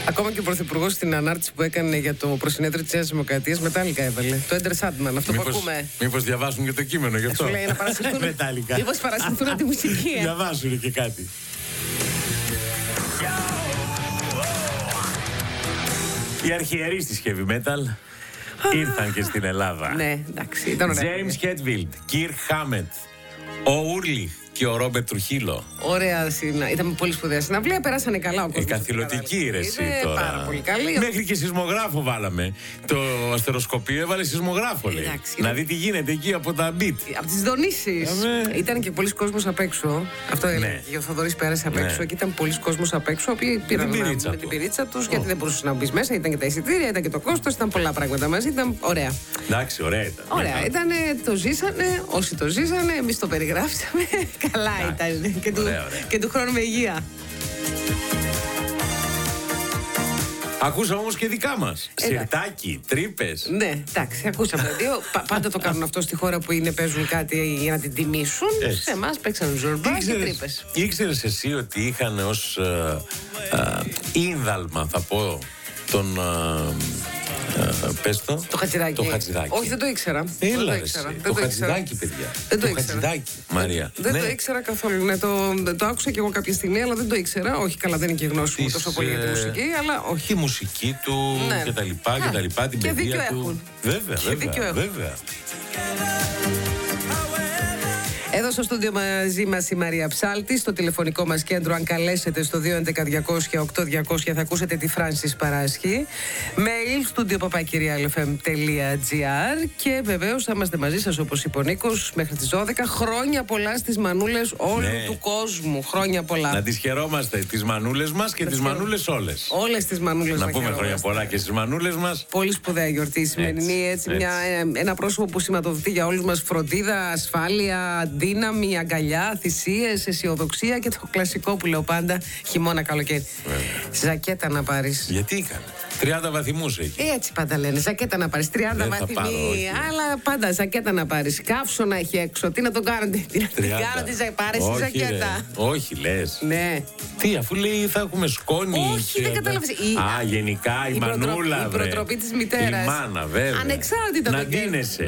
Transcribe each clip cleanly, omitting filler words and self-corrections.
Ακόμα και ο Πρωθυπουργός στην ανάρτηση που έκανε για το προσυνέδριο της Νέας Δημοκρατίας, μετάλλικα έβαλε. Το Enter Sandman, αυτό που ακούμε. Μήπως διαβάσουν και το κείμενο γι' αυτό. Σου λέει να παρασυρθούν. Μετάλλικα. Μήπως παρασυρθούν από τη μουσική. Διαβάσουν και κάτι. Οι αρχιερείς της heavy metal ήρθαν και στην Ελλάδα. Ναι, εντάξει, ήταν ωραία. James Hetfield, Kirk Hammett, ο Ούρλιχ και ο Ρόμπερτ Τρουχίλο. Ωραία ήταν πολύ σπουδαία συναυλία. Περάσανε καλά ο κόσμος. Καθηλωτική ρε εσύ τώρα. Πάρα πολύ καλή. Μέχρι και σεισμογράφο βάλαμε. Το αστεροσκοπείο έβαλε σεισμογράφο, λέει. Εντάξει, να δει τι γίνεται εκεί από τα beat. Από τις δονήσεις. Ήταν και πολλοί κόσμος απ' έξω. Αυτό έλεγε και ο Θοδωρής, πέρασε απ' έξω και ήταν πολλοί κόσμος απ' έξω. Οποίοι πήραν με την πυρίτσα τους, γιατί δεν μπορούσε να μπει μέσα. Ήταν και τα εισιτήρια, ήταν και το κόστος, ήταν πολλά πράγματα μαζί. Ήταν ωραία. Εντάξει, ωραία ήταν. Ωραία ήταν, το ζήσανε. Όσοι το ζήσανε, εμείς το περιγράψαμε. Καλά ήταν. Και του χρόνου με υγεία. Ακούσαμε όμως και δικά μας. Σιρτάκι, τρύπες. Ναι, εντάξει, ακούσαμε δύο. Πάντα το κάνουν αυτό στη χώρα που είναι, παίζουν κάτι για να την τιμήσουν. Σε εμάς παίξαν ζουρμπά και τρύπες. Ήξερες εσύ ότι είχαν ως ίνδαλμα, θα πω, τον... πες το. Το Χατζηδάκι. Όχι, δεν το ήξερα. Έλα, το Χατζηδάκι, παιδιά. Δεν το ήξερα. Μαρία. Δεν το ήξερα καθόλου. Ναι, το άκουσα και εγώ κάποια στιγμή, αλλά δεν το ήξερα. Όχι, καλά, δεν είναι και γνώση μου τόσο πολύ για τη μουσική, αλλά όχι. Τη μουσική του και τα λοιπά, την παιδεία του. Βέβαια. Εδώ στο στούντιο μαζί μας η Μαρία Ψάλτη, στο τηλεφωνικό μας κέντρο, αν καλέσετε στο 211-200-8200 θα ακούσετε τη Φράνσις Παράσχη. Mail studio@realfm.gr και βεβαίως θα είμαστε μαζί σας, όπως είπε ο Νίκος, μέχρι τις 12. Χρόνια πολλά στις μανούλες όλου του κόσμου. Χρόνια πολλά. Να τις χαιρόμαστε, τις μανούλες μας και τις μανούλες όλες. Όλες τις μανούλες να πούμε χρόνια πολλά και στις μανούλες μας. Πολύ σπουδαία γιορτή η σημερινή. Έτσι. Ένα πρόσωπο που σηματοδοτεί για όλους μας φροντίδα, ασφάλεια, δύναμη, αγκαλιά, θυσίες, αισιοδοξία και το κλασικό που λέω πάντα, χειμώνα, καλοκαίρι. Ζακέτα να πάρεις. Γιατί έκανε. 30 βαθμούς εκεί. Έτσι πάντα λένε. Ζακέτα να πάρεις. 30 βαθμοί. Αλλά πάντα ζακέτα να πάρεις. Καύσωνα έχει έξω. Τι να τον κάνετε. Τι να την κάνετε. Πάρεις τη ζακέτα. Όχι, λες. Ναι. Τι, αφού λέει θα έχουμε σκόνη. Όχι, δεν κατάλαβες. Γενικά η μανούλα. Η προτροπή της μητέρας. Η μάνα, βέβαια. Ανεξάρτητα να ντύνεσαι.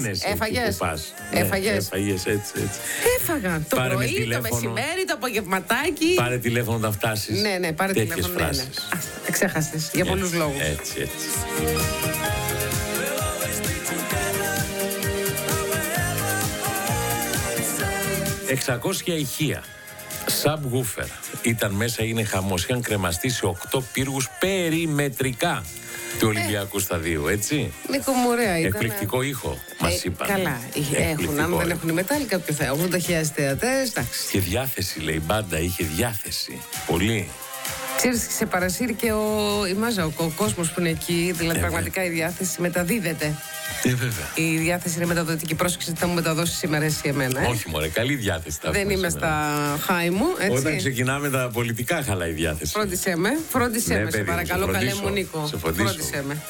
Έφαγες. Έτσι. Έφαγα. Το πρωί, το μεσημέρι, το απογευματάκι. Πάρε τηλέφωνο να φτάσεις. Ναι, πάρε τηλέφωνο. Ξέχασες. Για πολλούς λόγους. Έτσι. 600 ηχεία. Subwoofer. Ήταν μέσα, είναι χαμός. Είχαν κρεμαστεί σε 8 πύργους περιμετρικά του Ολυμπιακού Σταδίου, έτσι. Νίκο μου, ωραία ήταν. Εκπληκτικό ήχο, μας είπαν. Καλά, έχουν. Αν δεν έχουν μετάλλικα, ποιο θα έχουν. 80.000 θεατές, εντάξει. Και διάθεση, λέει, μπάντα, είχε διάθεση. Πολύ. Ξέρεις, σε παρασύρει και η μάζα, ο κόσμος που είναι εκεί, δηλαδή πραγματικά η διάθεση μεταδίδεται. Βέβαια. Η διάθεση είναι μεταδοτική. Πρόσεξε τι θα μου μεταδώσει σήμερα εσύ εμένα. Όχι, μωρέ, καλή διάθεση. Δεν είμαι στα χάη μου, έτσι. Όταν ξεκινάμε τα πολιτικά, χαλάει η διάθεση. Φρόντισέ με, σε παρακαλώ, καλέ μου Νίκο. Φρόντισέ με.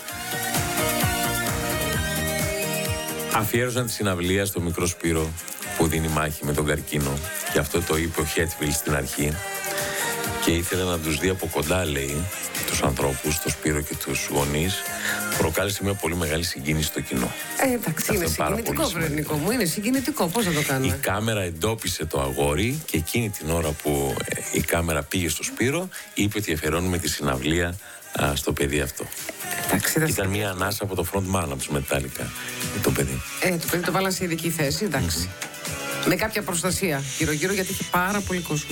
Αφιέρωσαν τη συναυλία στο μικρό Σπύρο που δίνει μάχη με τον καρκίνο. Και αυτό το είπε ο Χέτφιλ στην αρχή. Και ήθελε να τους δει από κοντά, λέει, τους ανθρώπους, τον Σπύρο και τους γονείς. Προκάλεσε μια πολύ μεγάλη συγκίνηση στο κοινό. Εντάξει, είναι συγκινητικό, Βρενικό μου. Είναι συγκινητικό. Πώς θα το κάνουμε. Η κάμερα εντόπισε το αγόρι και εκείνη την ώρα που η κάμερα πήγε στο Σπύρο, είπε ότι αφιερώνουμε τη συναυλία στο παιδί αυτό. Ήταν μια ανάσα από το frontman, από τους Metallica, το παιδί. Το παιδί το βάλαν σε ειδική θέση, εντάξει. Με κάποια προστασία γύρω-γύρω, γιατί είχε πάρα πολύ κόσμο.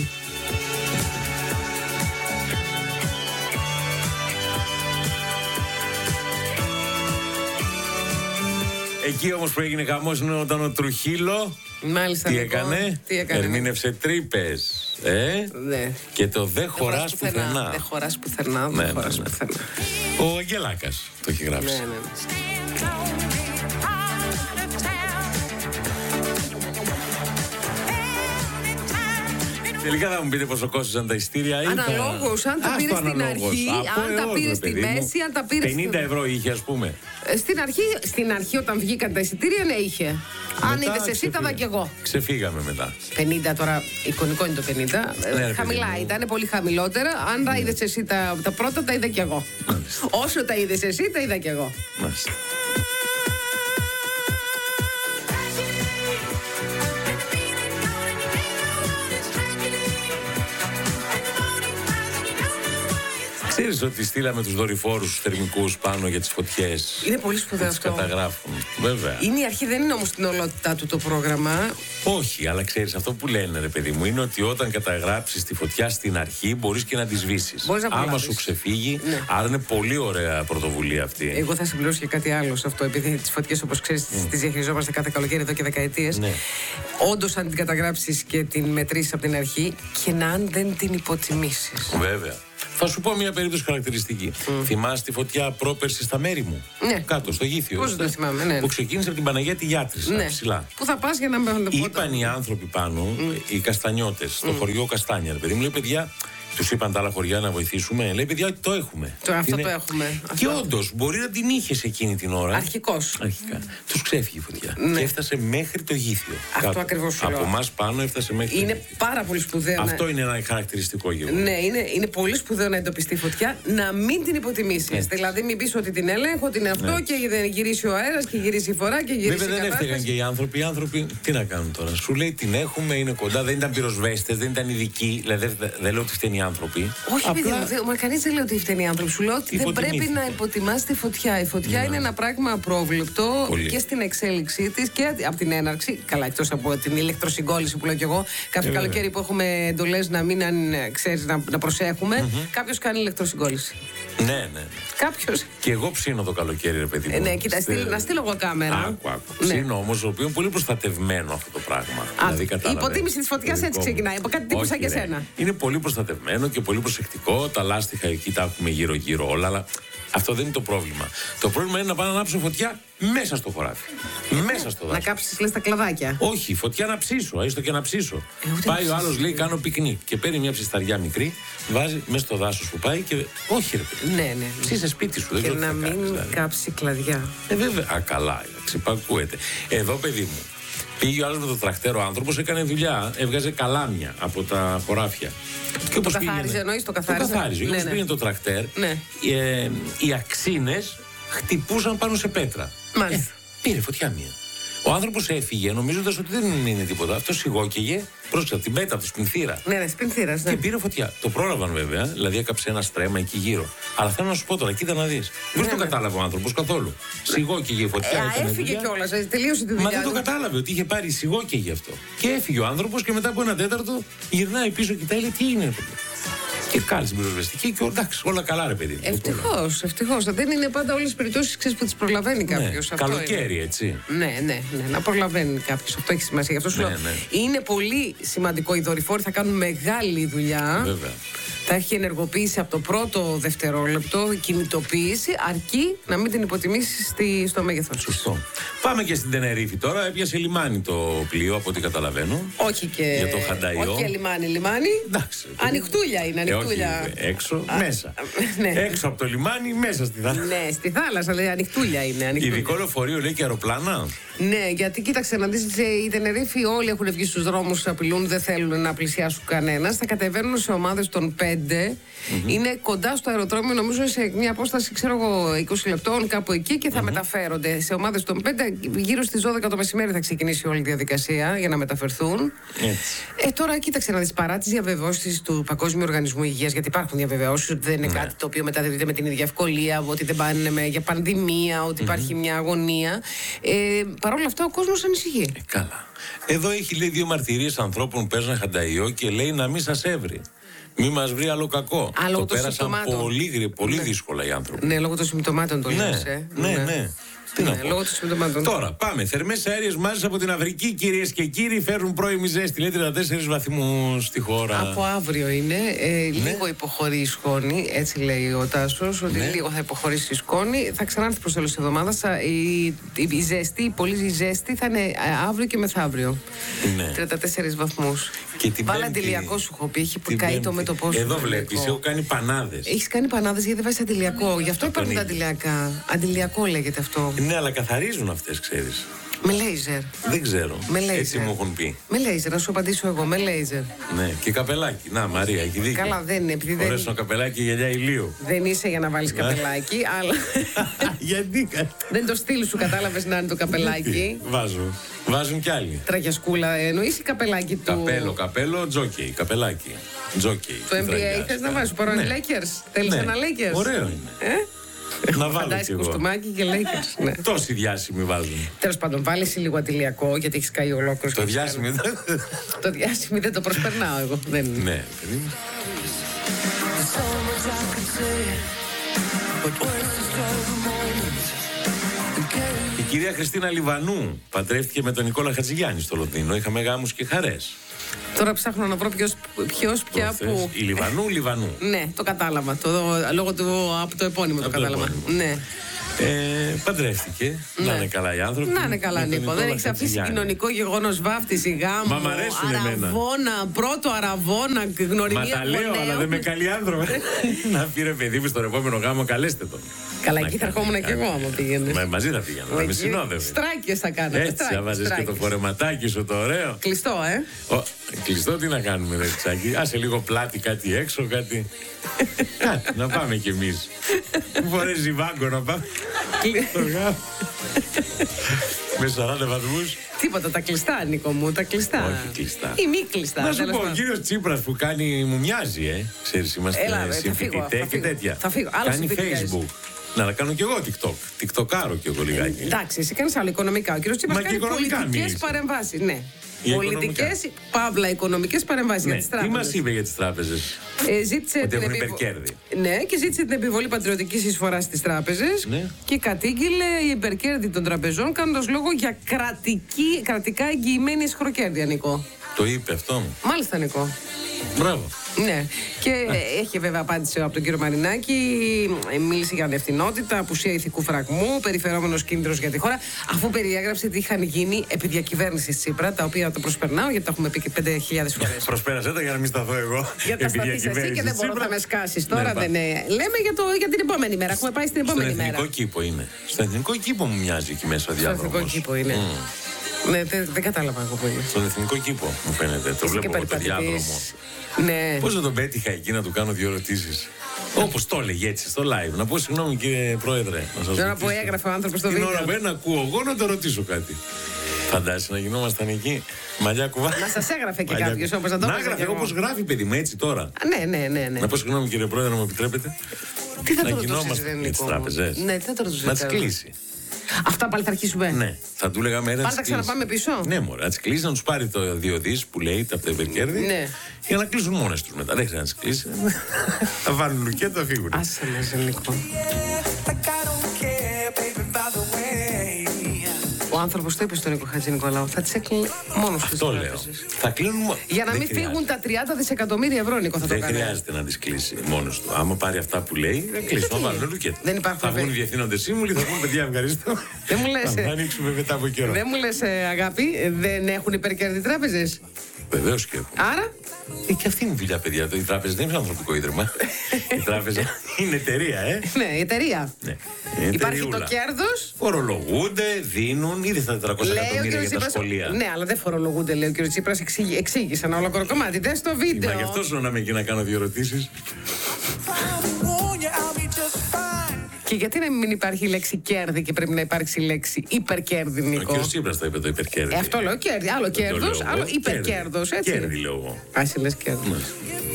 Εκεί όμως που έγινε χαμός είναι όταν ο Τρουχίλο. Μάλιστα, τι έκανε. Ερμήνευσε τρύπες. Ναι. Και το δεν χωράς πουθενά. Δεν χωράς πουθενά. Ο Αγγελάκας το έχει γράψει. Ναι. Τελικά θα μου πείτε πόσο κόστησαν τα ειστήρια. Αναλόγως, αν τα πήρε στην αρχή, αν τα πήρε στη μέση, αν τα πήρε. 50 ευρώ είχε, ας πούμε. Στην αρχή, όταν βγήκαν τα εισιτήρια, ναι, είχε. Αν είδες εσύ, τα δα κι εγώ. Ξεφύγαμε μετά. 50 τώρα, εικονικό είναι το 50. Χαμηλά ήταν, πολύ χαμηλότερα. Αν τα είδες εσύ τα πρώτα, τα είδα κι εγώ. Όσο τα είδες εσύ, τα είδα κι εγώ. Μάλιστα. Ξέρεις ότι στείλαμε τους δορυφόρους θερμικούς πάνω για τις φωτιές. Είναι πολύ σπουδαίο αυτό. Καταγράφουν. Βέβαια. Είναι η αρχή, δεν είναι όμως στην ολότητά του το πρόγραμμα. Όχι, αλλά ξέρεις, αυτό που λένε, ρε παιδί μου, είναι ότι όταν καταγράψεις τη φωτιά στην αρχή, μπορείς και να τη σβήσεις. Άμα σου ξεφύγει. Ναι. Άρα είναι πολύ ωραία πρωτοβουλία αυτή. Εγώ θα συμπληρώσω και κάτι άλλο σε αυτό, επειδή τις φωτιές, όπως ξέρεις, τις διαχειριζόμαστε κάθε καλοκαίρι εδώ και δεκαετίες. Ναι. Όντως, αν την καταγράψεις και την μετρήσεις από την αρχή, και να αν δεν την υποτιμήσεις. Βέβαια. Θα σου πω μια περίπτωση χαρακτηριστική. Θυμάσαι τη φωτιά πρόπερση στα μέρη μου? Ναι. Κάτω, στο Γήθιο. Πώς δεν θυμάμαι, ναι. Που ξεκίνησε από την Παναγία τη Γιάτρης, ναι. Ψηλά. Πού θα πας για να με είπαν οι άνθρωποι πάνω, οι καστανιώτες, στο χωριό Καστάνια, παιδί μου, λέει, παιδιά. Τους είπαν τα άλλα χωριά να βοηθήσουμε. Λέει, παιδιά, το έχουμε. Αυτό το έχουμε. Και όντως, μπορεί να την είχες εκείνη την ώρα. Αρχικώς. Αρχικά. Τους ξέφυγε η φωτιά. Ναι. Και έφτασε μέχρι το Γήθιο. Αυτό ακριβώς σου λέω. Από εμάς πάνω έφτασε μέχρι. Είναι πάρα πολύ σπουδαίο. Αυτό είναι ένα χαρακτηριστικό γεγονός. Ναι, είναι πολύ σπουδαίο να εντοπιστεί η φωτιά, να μην την υποτιμήσεις. Δηλαδή, μην πεις ότι την έλεγχο, την αυτό και δεν γυρίσει ο αέρας και γυρίσει η φορά και γυρίσει. Βέβαια, δεν έφταιγαν και οι άνθρωποι. Οι άνθρωποι τι να κάνουν τώρα. Σου λέει την έχουμε, είναι κοντά, δεν ήταν πυροσβέστες, δεν ήταν ειδικοί. Δηλαδή, δεν λέω ότι φταίνει άνθρωποι. Όχι, παιδί μου, μα κανείς δεν λέει ότι φταίνει οι άνθρωποι. Σου λέω ότι δεν πρέπει να υποτιμάς τη φωτιά. Η φωτιά είναι ένα πράγμα απρόβλεπτο και στην εξέλιξή της και από την έναρξη. Καλά, εκτός από την ηλεκτροσυγκόλληση που λέω κι εγώ. Κάθε καλοκαίρι που έχουμε εντολές να μην ξέρεις, να προσέχουμε, κάποιος κάνει ηλεκτροσυγκόλληση. Ναι. Κάποιος. Και εγώ ψήνω το καλοκαίρι, ρε παιδί μου. Ναι, κοίτα, να στείλω εγώ κάμερα. Άκου. Ψήνω όμως, το οποίο είναι πολύ προστατευμένο αυτό το πράγμα. Η υποτίμηση της φωτιάς έτσι ξεκινάει. Από κάτι τύπου σαν και σένα. Είναι πολύ προστατευμένο και πολύ προσεκτικό. Τα λάστιχα εκεί τα έχουμε γύρω-γύρω όλα, αλλά αυτό δεν είναι το πρόβλημα. Το πρόβλημα είναι να πάω να ανάψω φωτιά μέσα στο χωράφι. Μέσα στο δάσος. Να κάψεις, λες, τα κλαδάκια. Όχι, φωτιά να ψήσω, έστω και να ψήσω. Πάει ο άλλος, λέει, κάνω πικνίκ και παίρνει μια ψισταριά μικρή, βάζει μέσα στο δάσος που πάει και. Όχι, ρε παιδί. Ναι. Ψήσε σπίτι σου, δεν ξέρω. Και να μην κάψει κλαδιά. Βέβαια. Καλά, ξυπακούεται. Εδώ, παιδί μου. Πήγε ο άλλος με το τρακτέρο άνθρωπος, έκανε δουλειά, έβγαζε καλάμια από τα χωράφια. Και το καθάριζε, εννοείς το καθάριζε. Το καθάριζε. Όπως πήγαινε το τρακτέρ, οι αξίνες χτυπούσαν πάνω σε πέτρα. Μάλιστα. Πήρε φωτιά μία. Ο άνθρωπος έφυγε νομίζοντας ότι δεν είναι τίποτα. Αυτό σιγόκαιγε, πρόσεξα την πέτα του στην θύρα. Ναι, στην θύρα. Και πήρε φωτιά. Το πρόλαβαν βέβαια, δηλαδή έκαψε ένα στρέμμα εκεί γύρω. Αλλά θέλω να σου πω τώρα, κοίτα να δεις. Δεν το κατάλαβε ο άνθρωπος καθόλου. Σιγόκαιγε η φωτιά. Έφυγε κιόλας, τελείωσε τη δουλειά. Μα δεν το κατάλαβε ότι είχε πάρει σιγόκαιγε αυτό. Και έφυγε ο άνθρωπος και μετά από ένα τέταρτο γυρνάει πίσω, κοιτάει, λέει, τι είναι. Και κάλεσε την πυροσβεστική και εντάξει, όλα καλά, ρε παιδί. Ευτυχώς. Δεν είναι πάντα όλες τις περιπτώσεις που τις προλαβαίνει κάποιος. Καλοκαίρι, έτσι. Ναι. Να προλαβαίνει κάποιος. Αυτό έχει σημασία. Γι' αυτό σου λέω. Είναι πολύ σημαντικό. Οι δορυφόροι θα κάνουν μεγάλη δουλειά. Βέβαια. Θα έχει ενεργοποίηση από το πρώτο δευτερόλεπτο, κινητοποίηση, αρκεί να μην την υποτιμήσει στο μέγεθος. Σωστό. Πάμε και στην Τενερίφη τώρα. Έπιασε λιμάνι το πλοίο, από ό,τι καταλαβαίνω. Όχι και. Για το Χανταϊό. Όχι και λιμάνι. Εντάξει. Ανοιχτούλια είναι. Όχι, έξω, μέσα. Ναι. Έξω από το λιμάνι, μέσα στη θάλασσα. Ναι, στη θάλασσα, λέει, ανοιχτούλια είναι. Ειδικό λεωφορείο, λέει, και αεροπλάνα. Ναι, γιατί κοίταξε να δεις, οι Τενερίφοι όλοι έχουν βγει στους δρόμους, απειλούν, δεν θέλουν να πλησιάσουν κανένας. Θα κατεβαίνουν σε ομάδες των 5. Είναι κοντά στο αεροδρόμιο, νομίζω σε μια απόσταση, ξέρω εγώ, 20 λεπτών, κάπου εκεί, και θα μεταφέρονται σε ομάδες των 5. Γύρω στις 12 το μεσημέρι θα ξεκινήσει όλη η διαδικασία για να μεταφερθούν. Τώρα κοίταξε να δεις, παρά τις διαβεβαιώσεις του Παγκόσμιου Οργανισμού Υγείας, γιατί υπάρχουν διαβεβαιώσεις ότι δεν είναι κάτι το οποίο μεταδίδεται με την ίδια ευκολία, ότι δεν πάνε για πανδημία, ότι υπάρχει μια αγωνία. Παρ' όλα αυτά ο κόσμος ανησυχεί. Καλά. Εδώ έχει, λέει, 2 μαρτυρίες ανθρώπων που παίζαν Χανταϊό και λέει να μην σας έβρει. Μη μας βρει άλλο κακό. Το πέρασαν πολύ δύσκολα οι άνθρωποι. Ναι, λόγω των συμπτωμάτων το λες. Ναι. Λόγω των συμπτωμάτων. Τώρα πάμε. Θερμές αέριες μάζες από την Αφρική, κυρίες και κύριοι, φέρνουν πρώιμη ζέστη. Λέει 34 βαθμούς στη χώρα. Από αύριο είναι. Λίγο υποχωρεί η σκόνη, έτσι λέει ο Τάσος, ότι λίγο θα υποχωρήσει η σκόνη. Θα ξανάρθει προς τέλος της εβδομάδας. Η ζέστη, η πολύ ζέστη θα είναι αύριο και μεθαύριο. 34 βαθμούς. Βάλε αντιλιακό, σου έχω πει. Έχει καεί το μέτωπό σου. Εδώ βλέπεις, έχω κάνει πανάδες. Έχεις κάνει πανάδες γιατί δεν βάζεις αντιλιακό. Γι' αυτό υπάρχουν τα αντιλιακά. Αντιλιακό λέγεται αυτό. Ναι, αλλά καθαρίζουν αυτές, ξέρεις. Με λέιζερ. Δεν ξέρω. Έτσι μου έχουν πει. Με λέιζερ, να σου απαντήσω εγώ. Με λέιζερ. Ναι, και καπελάκι. Να, Μαρία, έχει δίκιο. Καλά, δεν είναι. Επειδή φορέσω καπελάκι γυαλιά ηλίου. Δεν είσαι για να βάλεις καπελάκι, αλλά. Γιατί. Δεν το στυλ σου, κατάλαβες να είναι το καπελάκι. Βάζουν κι άλλοι. Τραγιασκούλα εννοείς ή καπελάκι του. Καπέλο, τζόκι. Καπελάκι. Τζόκι. Το NBA θες να βάζεις παρόν Lakers. Θέλεις ένα Lakers. Ωραίο είναι. Να βάλω κι εγώ. Κουστούμάκι και Lakers. Ναι. Τόσοι διάσημοι βάζουν. Τέλος πάντων, βάλεις λίγο αντιλιακό γιατί έχεις καεί ολόκληρος. Το διάσημοι δεν. Το διάσημοι δεν το προσπερνάω εγώ. Ναι. Η κυρία Χριστίνα Λιβανού παντρεύτηκε με τον Νικόλα Χατζηγιάννη στο Λονδίνο. Είχαμε γάμους και χαρές. Τώρα ψάχνω να βρω ποιος πια που. Η Λιβανού. Ναι, το κατάλαβα. Λόγω από το επώνυμο το κατάλαβα. Ναι. Παντρεύτηκε. Να είναι καλά οι άνθρωποι. Να είναι καλά, Νίκο. Δεν έχει αφήσει κοινωνικό γεγονός, βάφτιση, γάμο. Μα μ' αρέσουν εμένα. Πρώτο αραβόνα, γνωριμία. Μα τα λέω, αλλά δεν με καλοί άνθρωποι. Να πήρε παιδί μου στον επόμενο γάμο, καλέστε τον. Καλά, εκεί θα ερχόμουν και εγώ άμα πήγαινε. Μαζί θα πήγαινα. Να με συνόδευε. Στράκες θα κάναμε. Έτσι, θα βάζεις και το φορεματάκι σου το ωραίο. Κλειστό, Κλειστό τι να κάνουμε, ρε Τσάκη. Άσε λίγο πλάτη κάτι έξω, κάτι. Να πάμε κι εμείς. Μου φορές ζιβάγκο να πάμε. Με 40 βαθμούς. Τίποτα, τα κλειστά, Νίκο μου, τα κλειστά. Όχι κλειστά. Ή μη κλειστά. Να σου πω, ο κύριος Τσίπρας που κάνει, μου μοιάζει, Ξέρεις, είμαστε συμφοιτητές και τέτοια. Θα φύγω. Κάνει Facebook. Να κάνω κι εγώ TikTok. TikTokάρω κι εγώ λιγάκι. Εντάξει, εσύ κάνεις άλλο οικονομικά. Ο κύριος Τσίπρας κάνει πολιτικές παρεμβάσεις. Ναι. Πολιτικές, παύλα, οικονομικές παρεμβάσεις για τις τράπεζες. Τι μας είπε για τις τράπεζες? Ζήτησε την υπερκέρδη. Ναι, και ζήτησε την επιβολή πατριωτικής εισφοράς στις τράπεζες και κατήγγειλε η υπερκέρδη των τραπεζών κάνοντας λόγο για κρατικά εγγυημένη ισχροκέρδεια, Νικό. Το είπε αυτό. Μάλιστα, Νικό. Μπράβο. Ναι, και έχει βέβαια απάντηση από τον κύριο Μαρινάκη. Μίλησε για ανευθυνότητα, απουσία ηθικού φραγμού, περιφερόμενος κίνδυνος για τη χώρα, αφού περιέγραψε τι είχαν γίνει επί διακυβέρνησης Τσίπρα, τα οποία το προσπερνάω γιατί τα έχουμε πει και 5.000 φορές. Προσπέρασε τα για να μην σταθώ εγώ. Για τα σταθείς εσύ και δεν μπορώ να με σκάσεις. Τώρα δεν είναι. Λέμε για την επόμενη μέρα. Έχουμε πάει στην επόμενη μέρα. Στο εθνικό κήπο είναι. Στο εθνικό κήπο μου μοιάζει εκεί μέσα ο διάδρομος. Στο εθνικό κήπο είναι. Ναι, δεν κατάλαβα εγώ που είναι. Στον εθνικό κήπο μου φαίνεται. Το βλέπω από το διάδρομο. Ναι. Πώς δεν τον πέτυχα εκεί να του κάνω 2 ερωτήσεις? Όπως το έλεγε έτσι στο live. Να πω συγγνώμη κύριε Πρόεδρε. Την ώρα που έγραφε ο άνθρωπος στο βίντεο. Την ώρα που ακούω εγώ να το ρωτήσω κάτι. Φαντάζεσαι να γινόμασταν εκεί. Μαλλιά κουβά. Να σας έγραφε και κάποιος όπως να το έγραφε. Να έγραφε όπως γράφει παιδί μου έτσι τώρα. Ναι. Να πω συγγνώμη κύριε Πρόεδρε, να μου επιτρέπετε. Τι θα το ρωτήσεις, για τις τράπεζες. Ναι, τι θα το ρωτήσεις. Να τις κλείσει. Αυτά πάλι θα αρχίσουμε. Ναι, θα του λέγαμε ένα. Πάλι θα ξαναπάμε πίσω. Ναι, μωρέ, να τις κλείσει, να τους πάρει το 2 δις που λέει από τα υπερκέρδη. Ναι. Για να κλείσουν μόνες τους μετά. Δεν χρειάζεται να τις κλείσει. Θα βάλουν λουκέτο, θα φύγουν. Άσε με, Νικό. Ο άνθρωπος το είπε στον Νίκο Χατζηνικολάου. Θα τις έκλεινε μόνος τους. Αυτό λέω. Θα κλείνουν. Για να μην φύγουν τα 30 δισεκατομμύρια ευρώ, Νίκο, θα το κάνει. Δεν χρειάζεται να τις κλείσει μόνος του. Άμα πάρει αυτά που λέει, δεν κλείσει. Θα βάλουν λουκέτο. Θα βγουν διευθύνοντες σύμβουλοι, θα πούν παιδιά, ευχαριστώ. Δεν μου λες. Θα ανοίξουμε μετά από καιρό. Δεν μου λες, αγάπη, δεν έχουν υπερκέρδη τράπεζες? Βεβαίως και έχουν. Άρα. Και αυτή είναι η δουλειά, παιδιά. Η τράπεζα δεν είναι ανθρωπικό ίδρυμα. Η τράπεζα είναι εταιρεία, Ναι, η εταιρεία. Ναι. Υπάρχει το κέρδος. Φορολογούνται, δίνουν ήδη στα 400 εκατομμύρια για τα σχολεία. Ναι, αλλά δεν φορολογούνται, λέει ο κ. Τσίπρας. Εξήγησε ένα ολόκληρο κομμάτι. Δες το βίντεο. Μα γι' αυτό σου να είμαι εκεί να κάνω 2 ερωτήσεις. Και γιατί να μην υπάρχει η λέξη κέρδη και πρέπει να υπάρξει η λέξη υπερκέρδη, Νίκο? Ο κ. Τσίπρας το είπε το υπερκέρδη. Αυτό λέω, κέρδη. Άλλο κέρδος, άλλο υπερκέρδος, έτσι. Κέρδη λέω εγώ. Άσυ λες κέρδη.